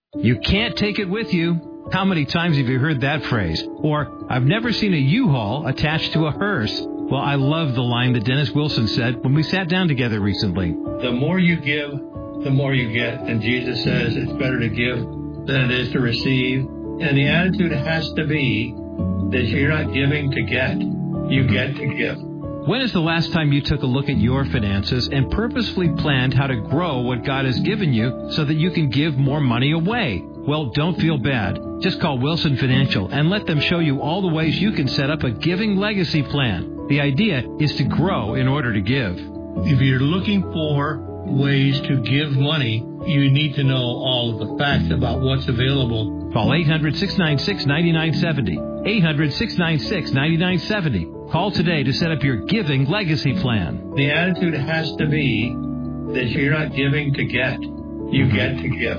You can't take it with you. How many times have you heard that phrase? Or, I've never seen a U-Haul attached to a hearse. Well, I love the line that Dennis Wilson said when we sat down together recently. The more you give, the more you get. And Jesus says it's better to give than it is to receive. And the attitude has to be that you're not giving to get. You get to give. When is the last time you took a look at your finances and purposefully planned how to grow what God has given you so that you can give more money away? Well, don't feel bad. Just call Wilson Financial and let them show you all the ways you can set up a giving legacy plan. The idea is to grow in order to give. If you're looking for ways to give money, you need to know all of the facts about what's available. Call 800-696-9970. 800-696-9970. Call today to set up your giving legacy plan. The attitude has to be that you're not giving to get. You get to give.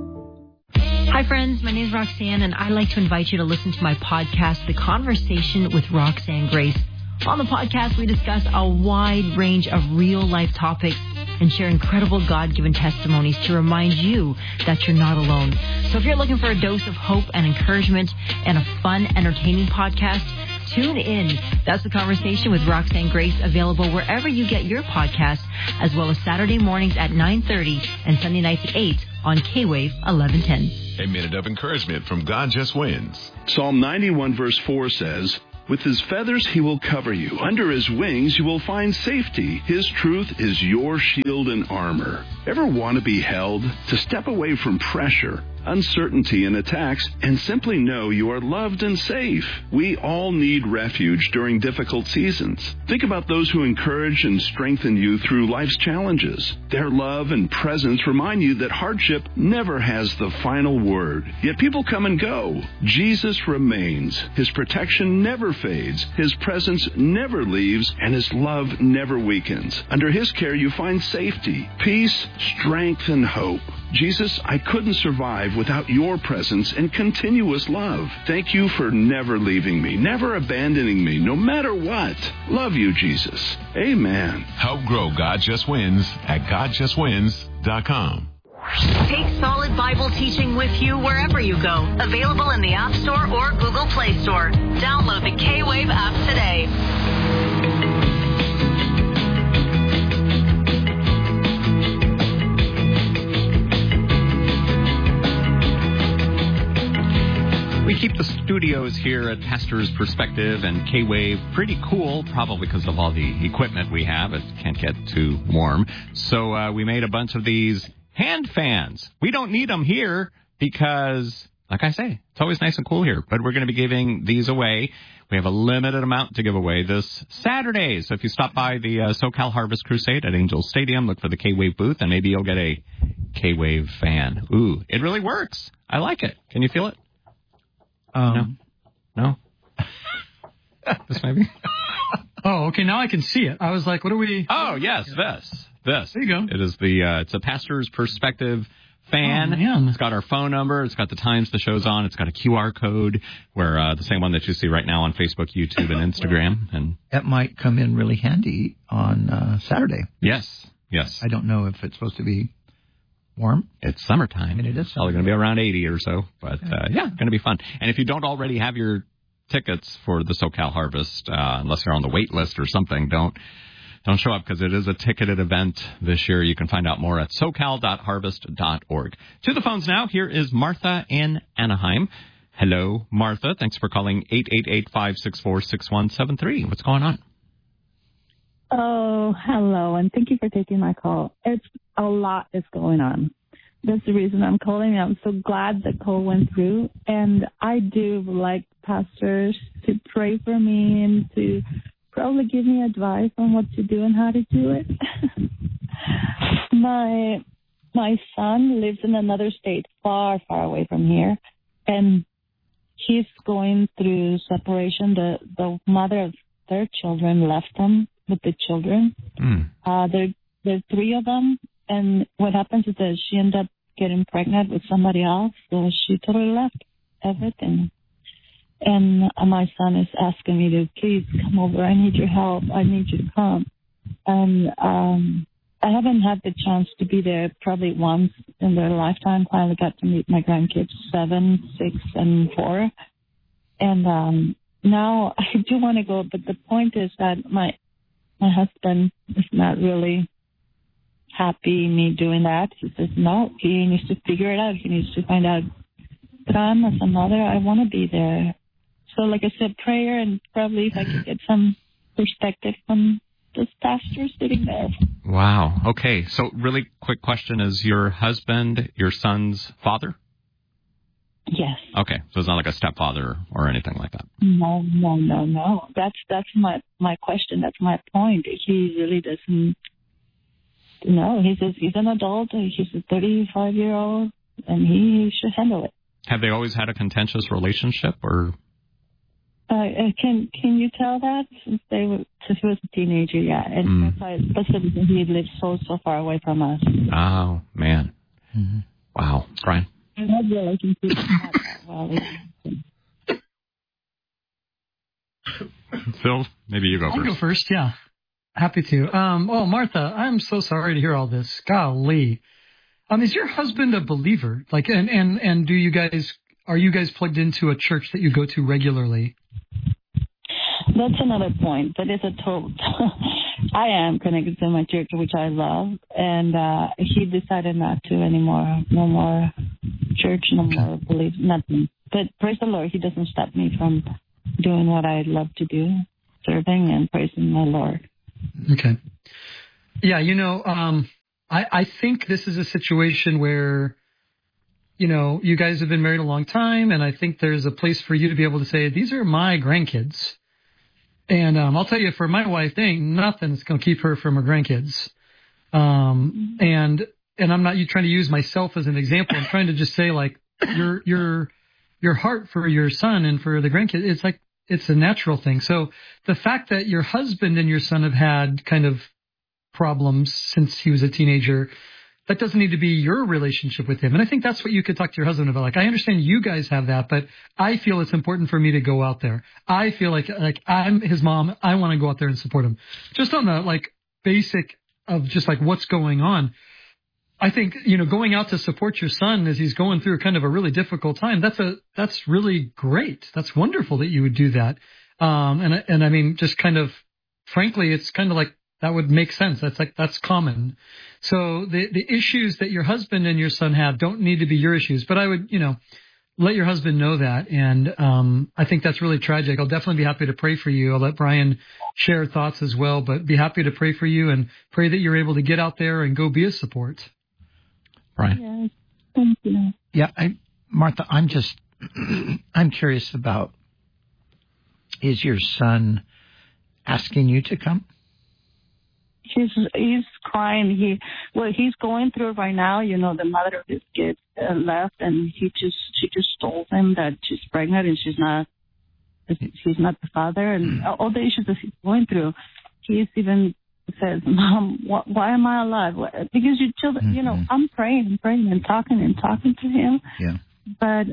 Hi, friends. My name is Roxanne, and I'd like to invite you to listen to my podcast, The Conversation with Roxanne Grace. On the podcast, we discuss a wide range of real-life topics and share incredible God-given testimonies to remind you that you're not alone. So if you're looking for a dose of hope and encouragement and a fun, entertaining podcast, tune in. That's The Conversation with Roxanne Grace, available wherever you get your podcast, as well as Saturday mornings at 9:30 and Sunday nights at 8 on K-Wave 1110. A minute of encouragement from God Just Wins. Psalm 91 verse 4 says, "With his feathers he will cover you. Under his wings you will find safety. His truth is your shield and armor." Ever want to be held? To step away from pressure, uncertainty, and attacks, and simply know you are loved and safe. We all need refuge during difficult seasons. Think about those who encourage and strengthen you through life's challenges. Their love and presence remind you that hardship never has the final word. Yet people come and go. Jesus remains. His protection never fades. His presence never leaves, and his love never weakens. Under his care you find safety, peace, strength, and hope. Jesus, I couldn't survive without your presence and continuous love. Thank you for never leaving me, never abandoning me, no matter what. Love you, Jesus. Amen. Help grow God Just Wins at GodJustWins.com. Take solid Bible teaching with you wherever you go. Available in the App Store or Google Play Store. Download the K-Wave app today. We keep the studios here at Pastor's Perspective and K-Wave pretty cool, probably because of all the equipment we have. It can't get too warm. So we made a bunch of these hand fans. We don't need them here because, like I say, it's always nice and cool here. But we're going to be giving these away. We have a limited amount to give away this Saturday. So if you stop by the SoCal Harvest Crusade at Angel Stadium, look for the K-Wave booth, and maybe you'll get a K-Wave fan. Ooh, it really works. I like it. Can you feel it? No? This maybe? Oh, okay. Now I can see it. I was like, what are we? Oh, yes, this. There you go. It is it's a Pastor's Perspective fan. Oh, man. It's got our phone number. It's got the times the show's on. It's got a QR code where the same one that you see right now on Facebook, YouTube, and Instagram. And that might come in really handy on Saturday. Yes. I don't know if it's supposed to be warm. It's summertime. I mean, it is. It's probably going to be around 80 or so. But, going to be fun. And if you don't already have your tickets for the SoCal Harvest, unless you're on the wait list or something, don't show up because it is a ticketed event this year. You can find out more at socal.harvest.org. To the phones now. Here is Martha in Anaheim. Hello, Martha. Thanks for calling 888-564-6173. What's going on? Oh, hello, and thank you for taking my call. It's a lot is going on. That's the reason I'm calling. I'm so glad the call went through, and I do like pastors to pray for me and to probably give me advice on what to do and how to do it. My son lives in another state, far, far away from here, and he's going through separation. The mother of their children left him with the children. There are three of them, and what happens is that she ended up getting pregnant with somebody else, so she totally left everything. And my son is asking me to please come over. I need your help. I need you to come. And I haven't had the chance to be there probably once in their lifetime. Finally got to meet my grandkids, 7, 6, and 4. And now I do want to go, but the point is that my husband is not really happy me doing that. He says, no, he needs to figure it out. He needs to find out. But I'm, as a mother, I want to be there. So like I said, prayer, and probably if I could get some perspective from this pastor sitting there. Wow. Okay. So really quick question. Is your husband your son's father? Yes. Okay. So it's not like a stepfather or anything like that? No. That's my question. That's my point. He really doesn't know. He says he's an adult. He's a 35-year-old, and he should handle it. Have they always had a contentious relationship, or? Can you tell that since he was a teenager? Yeah, and that's why specifically he lives so far away from us. Oh man! Mm-hmm. Wow, Brian. That relationship is not that well. Phil, maybe you go first. I'll go first. Yeah, happy to. Martha, I'm so sorry to hear all this. Golly, is your husband a believer? Like, and are you guys plugged into a church that you go to regularly? That's another point. That is a total. I am connected to my church, which I love, and he decided not to anymore. No more church, no more belief, nothing. But praise the Lord, he doesn't stop me from doing what I love to do, serving and praising my Lord. Okay. Yeah, I think this is a situation where, you guys have been married a long time, and I think there's a place for you to be able to say, these are my grandkids. And I'll tell you, for my wife, there ain't nothing that's going to keep her from her grandkids. And I'm not trying to use myself as an example. I'm trying to just say, like, your heart for your son and for the grandkids, it's a natural thing. So the fact that your husband and your son have had kind of problems since he was a teenager, that doesn't need to be your relationship with him. And I think that's what you could talk to your husband about. Like, I understand you guys have that, but I feel it's important for me to go out there. I feel like I'm his mom. I want to go out there and support him. Just on the basic of just what's going on. I think, going out to support your son as he's going through kind of a really difficult time, that's really great. That's wonderful that you would do that. And I mean, just kind of, frankly, it's kind of like, that would make sense. That's common. So the issues that your husband and your son have don't need to be your issues. But I would, let your husband know that. And I think that's really tragic. I'll definitely be happy to pray for you. I'll let Brian share thoughts as well, but be happy to pray for you and pray that you're able to get out there and go be a support. Brian. Yes, thank you. Yeah, Martha, I'm curious about, is your son asking you to come? He's crying. He's going through it right now. The mother of his kids left, and she just told him that she's pregnant and he's not the father, and all the issues that he's going through. He's even says, "Mom, why am I alive?" Because your children, I'm praying and talking to him. Yeah. But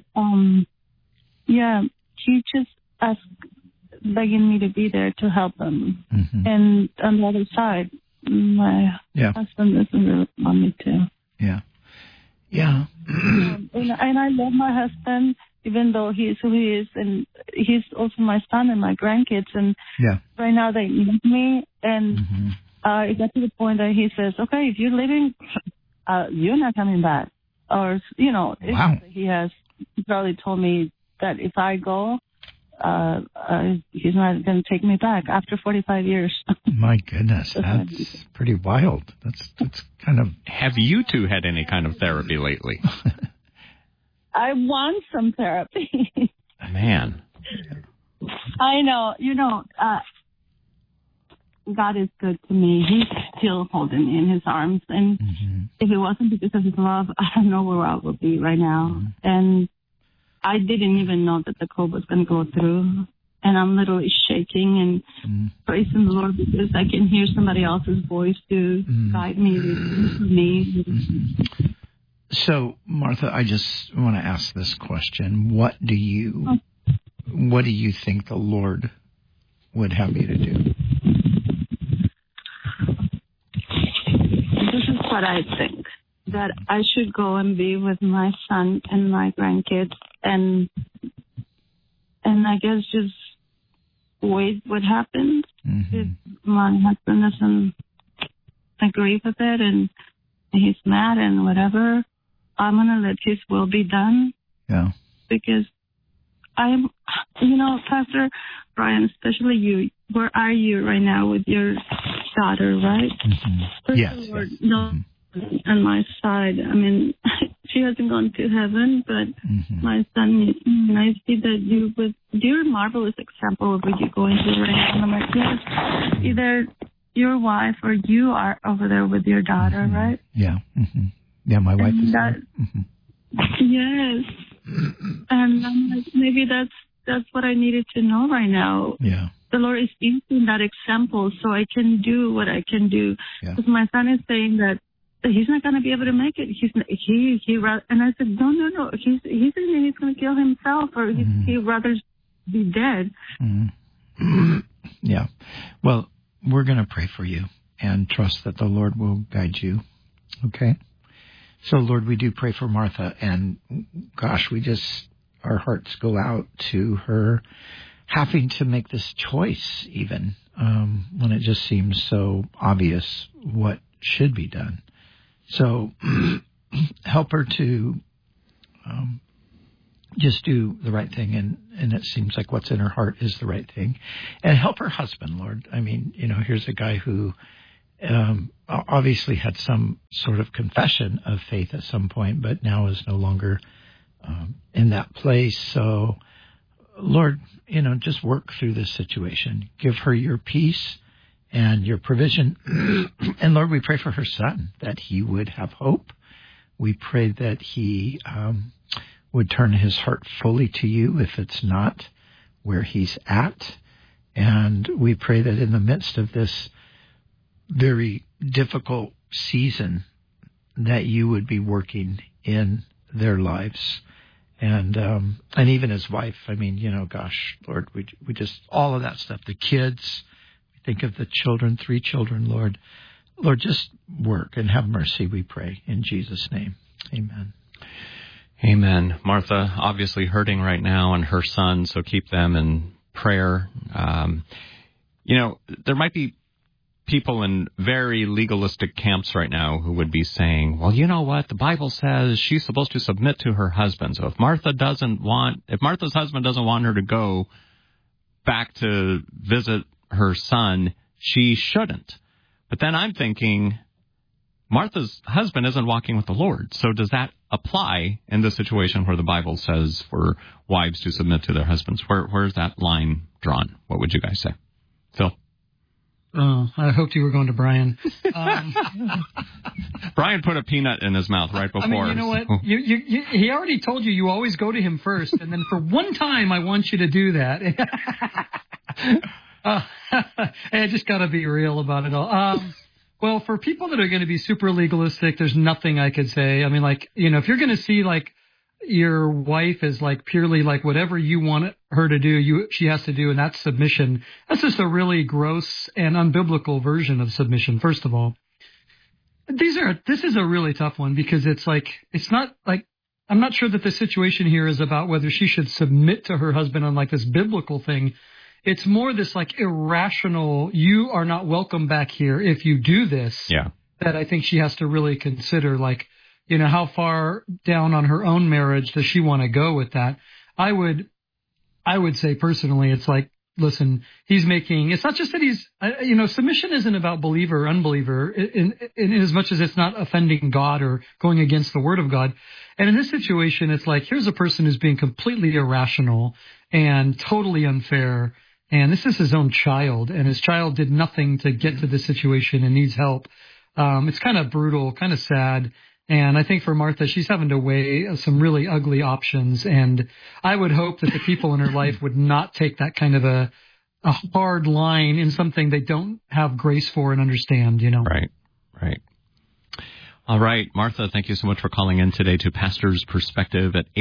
he just asked, begging me to be there to help him. Mm-hmm. And on the other side, my husband doesn't really want me to. Yeah. Yeah. And I love my husband, even though he is who he is, and he's also my son and my grandkids. And right now they need me. And it got to the point that he says, "Okay, if you're leaving, you're not coming back." Or wow. He probably told me that if I go, he's not going to take me back after 45 years. My goodness, that's pretty wild. That's kind of. Have you two had any kind of therapy lately? I want some therapy. Man. I know. God is good to me. He's still holding me in his arms. And if it wasn't because of his love, I don't know where I would be right now. And I didn't even know that the cold was going to go through. And I'm literally shaking and praising the Lord because I can hear somebody else's voice to guide me, to me. So, Martha, I just want to ask this question. What do you think the Lord would have you to do? what I think, that I should go and be with my son and my grandkids and I guess just wait what happens. If my husband doesn't agree with it and he's mad and whatever, I'm going to let his will be done. Yeah. Because Pastor Brian, especially you, where are you right now with your daughter, right? Yes. Lord, no, on my side. I mean, she hasn't gone to heaven, but my son, and I see that you're a marvelous example of what you're going through right now. And I'm like, yes, either your wife or you are over there with your daughter, right? Yeah. Yeah, my wife is there. Yes. And I'm like, maybe that's what I needed to know right now. Yeah. The Lord is using that example so I can do what I can do. Because my son is saying that he's not going to be able to make it. And I said, no. He's saying that he's going to kill himself or he'd rather be dead. Yeah. Well, we're going to pray for you and trust that the Lord will guide you. Okay? So, Lord, we do pray for Martha, and gosh, our hearts go out to her having to make this choice even, when it just seems so obvious what should be done. So, help her to just do the right thing, and it seems like what's in her heart is the right thing. And help her husband, Lord. I mean, here's a guy who obviously had some sort of confession of faith at some point, but now is no longer in that place. So, Lord, just work through this situation. Give her your peace and your provision. And Lord, we pray for her son, that he would have hope. We pray that he would turn his heart fully to you if it's not where he's at. And we pray that in the midst of this very difficult season, that you would be working in their lives. And even his wife, I mean, gosh, Lord, we just, all of that stuff, the kids, think of the children, 3 children, Lord. Lord, just work and have mercy, we pray, in Jesus' name. Amen. Amen. Martha, obviously hurting right now, and her son, so keep them in prayer. There might be people in very legalistic camps right now who would be saying, well, you know what? The Bible says she's supposed to submit to her husband. So if Martha's husband doesn't want her to go back to visit her son, she shouldn't. But then I'm thinking, Martha's husband isn't walking with the Lord. So does that apply in this situation where the Bible says for wives to submit to their husbands? Where's that line drawn? What would you guys say? Phil? Oh, I hoped you were going to Brian. Brian put a peanut in his mouth right before. I mean, you know what? He already told you always go to him first, and then for one time I want you to do that. I just got to be real about it all. Well, for people that are going to be super legalistic, there's nothing I could say. I mean, if you're going to see your wife is purely whatever you want her to do, she has to do, and that's submission. That's just a really gross and unbiblical version of submission. First of all, this is a really tough one because it's not I'm not sure that the situation here is about whether she should submit to her husband on this biblical thing. It's more this irrational, you are not welcome back here if you do this. Yeah. That I think she has to really consider, how far down on her own marriage does she want to go with that? I would say personally, it's listen, it's not just that he's, submission isn't about believer or unbeliever in as much as it's not offending God or going against the word of God. And in this situation, it's here's a person who's being completely irrational and totally unfair. And this is his own child, and his child did nothing to get to this situation and needs help. It's kind of brutal, kind of sad. And I think for Martha, she's having to weigh some really ugly options. And I would hope that the people in her life would not take that kind of a hard line in something they don't have grace for and understand, Right. All right, Martha, thank you so much for calling in today to Pastor's Perspective at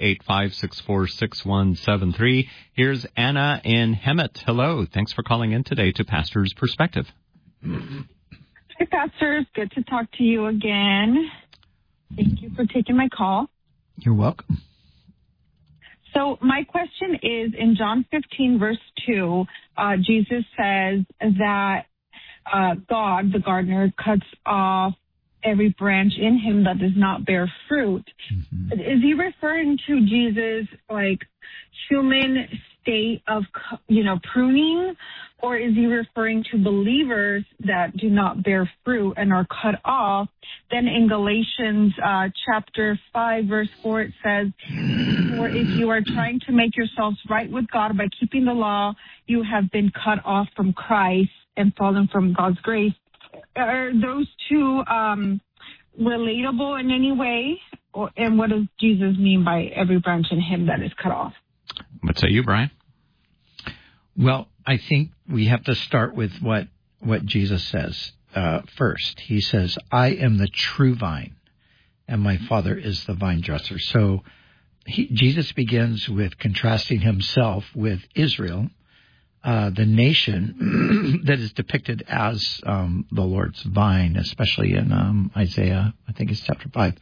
888-564-6173. Here's Anna in Hemet. Hello. Thanks for calling in today to Pastor's Perspective. Hey, Hey, pastors. Good to talk to you again. Thank you for taking my call. You're welcome. So my question is, in John 15, verse 2, Jesus says that God, the gardener, cuts off every branch in him that does not bear fruit. Mm-hmm. Is he referring to Jesus' human state of, pruning, or is he referring to believers that do not bear fruit and are cut off? Then in Galatians chapter 5, verse 4, it says, "For if you are trying to make yourselves right with God by keeping the law, you have been cut off from Christ and fallen from God's grace." Are those two relatable in any way? And what does Jesus mean by every branch in him that is cut off? What say you, Brian? Well, I think we have to start with what Jesus says first. He says, "I am the true vine, and my Father is the vine dresser." So Jesus begins with contrasting himself with Israel, the nation that is depicted as the Lord's vine, especially in Isaiah, I think it's chapter 5.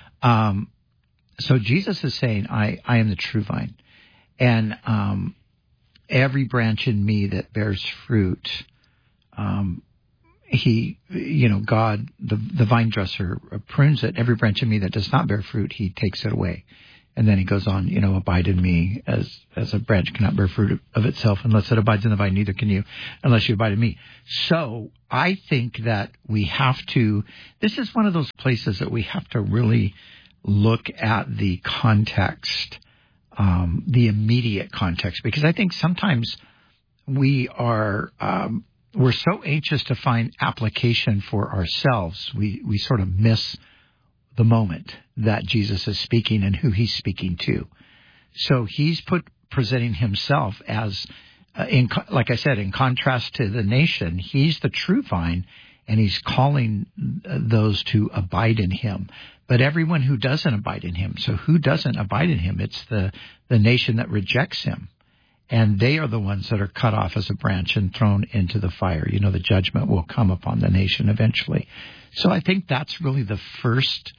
So Jesus is saying, I am the true vine. And every branch in me that bears fruit, God, the vine dresser, prunes it. Every branch in me that does not bear fruit, he takes it away. And then he goes on, abide in me as a branch cannot bear fruit of itself unless it abides in the vine, neither can you unless you abide in me. So I think that we have to, this is one of those places that we have to really look at the context, the immediate context, because I think sometimes we're so anxious to find application for ourselves, we sort of miss the moment that Jesus is speaking and who he's speaking to. So he's presenting himself as, like I said, in contrast to the nation, he's the true vine, and he's calling those to abide in him. But everyone who doesn't abide in him, so who doesn't abide in him? It's the nation that rejects him. And they are the ones that are cut off as a branch and thrown into the fire. The judgment will come upon the nation eventually. So I think that's really the first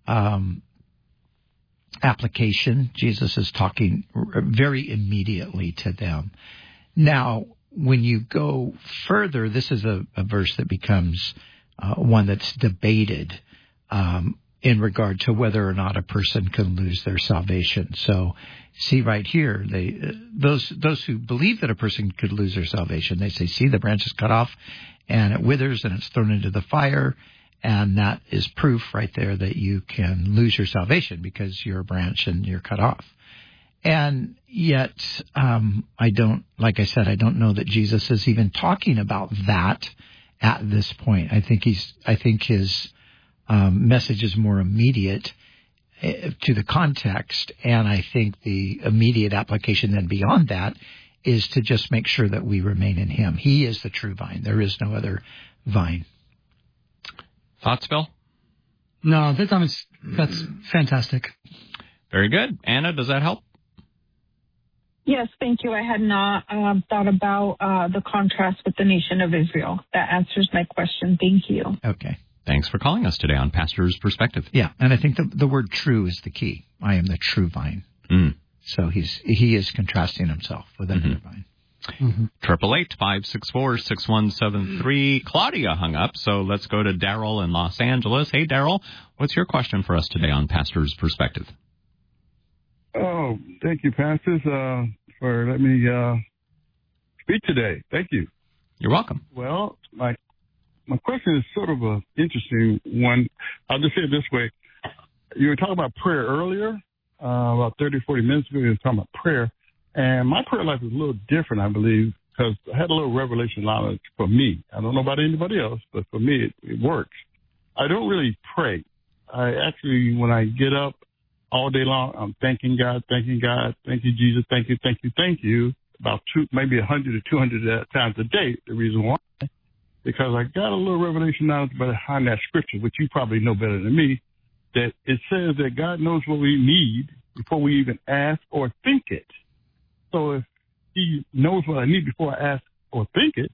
application. Jesus is talking very immediately to them. Now, when you go further, this is a verse that becomes one that's debated in regard to whether or not a person can lose their salvation. So, see right here, those who believe that a person could lose their salvation, they say, see, the branch is cut off and it withers and it's thrown into the fire. And that is proof right there that you can lose your salvation because you're a branch and you're cut off. And yet, I don't know that Jesus is even talking about that at this point. I think his message is more immediate to the context, and I think the immediate application then beyond that is to just make sure that we remain in him. He is the true vine. There is no other vine. Thoughts, Bill? No, that's fantastic. Very good. Anna, does that help? Yes, thank you. I had not thought about the contrast with the nation of Israel. That answers my question. Thank you. Okay. Thanks for calling us today on Pastor's Perspective. Yeah, and I think the word true is the key. I am the true vine. Mm. So he is contrasting himself with another vine. 888-564-6173. Claudia hung up, so let's go to Daryl in Los Angeles. Hey, Daryl, what's your question for us today on Pastor's Perspective? Oh, thank you, pastors, for letting me speak today. Thank you. You're welcome. Well, my question is sort of an interesting one. I'll just say it this way. You were talking about prayer earlier, about 30, 40 minutes ago. You were talking about prayer. And my prayer life is a little different, I believe, because I had a little revelation knowledge for me. I don't know about anybody else, but for me, it works. I don't really pray. I actually, when I get up all day long, I'm thanking God, thank you, Jesus, thank you, about maybe 100 or 200 times a day. The reason why, because I got a little revelation knowledge behind that scripture, which you probably know better than me, that it says that God knows what we need before we even ask or think it. So if he knows what I need before I ask or think it,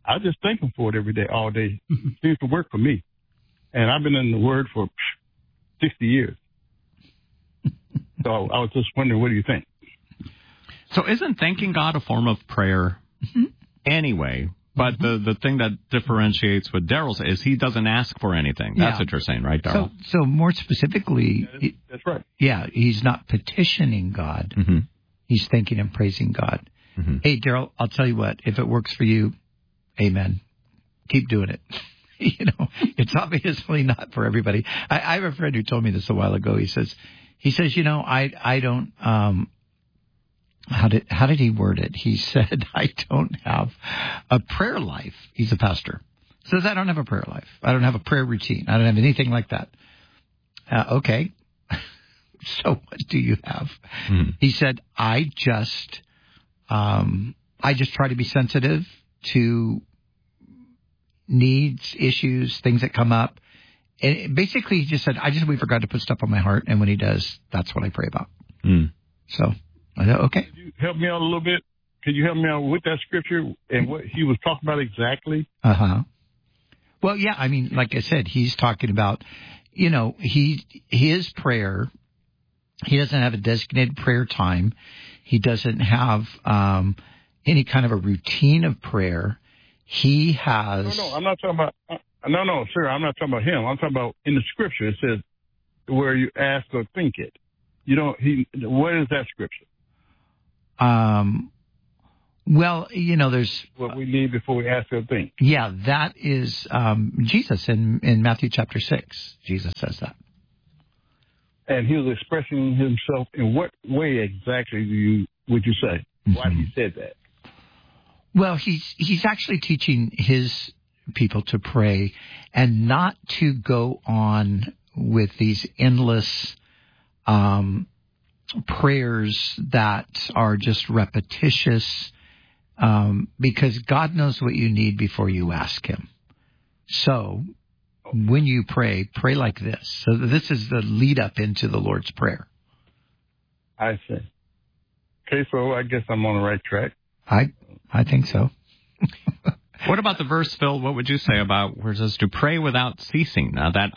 I just thank him for it every day, all day. It seems to work for me. And I've been in the Word for 60 years. So I was just wondering, what do you think? So isn't thanking God a form of prayer anyway? But the thing that differentiates what Daryl's is he doesn't ask for anything. That's what you're saying, right, Daryl? So more specifically, that's right. Yeah, he's not petitioning God. Mm-hmm. He's thanking and praising God. Mm-hmm. Hey, Daryl, I'll tell you what. If it works for you, amen. Keep doing it. It's obviously not for everybody. I have a friend who told me this a while ago. He says, I don't. How did he word it? He said, I don't have a prayer life. He's a pastor. He says, I don't have a prayer life. I don't have a prayer routine. I don't have anything like that. Okay. So what do you have? Mm-hmm. He said, I just try to be sensitive to needs, issues, things that come up. And basically, he just said, I just wait for God to put stuff on my heart. And when he does, that's what I pray about. Mm. So I thought, okay. Could you help me out a little bit? Could you help me out with that scripture and what he was talking about exactly? Uh-huh. Well, yeah, I mean, like I said, he's talking about, his prayer, he doesn't have a designated prayer time. He doesn't have any kind of a routine of prayer. He has... No, I'm not talking about... No, sir, I'm not talking about him. I'm talking about in the scripture, it says where you ask or think it. What is that scripture? Well, there's... What we need before we ask or think. Yeah, that is Jesus in Matthew chapter 6. Jesus says that. And he was expressing himself in what way exactly would you say? Mm-hmm. Why he said that? Well, he's actually teaching his people to pray and not to go on with these endless prayers that are just repetitious, because God knows what you need before you ask him. So when you pray like this. So this is the lead up into the Lord's Prayer. I see. Okay, so I guess I'm on the right track. I think so. What about the verse, Phil? What would you say about where it says to pray without ceasing? Now, that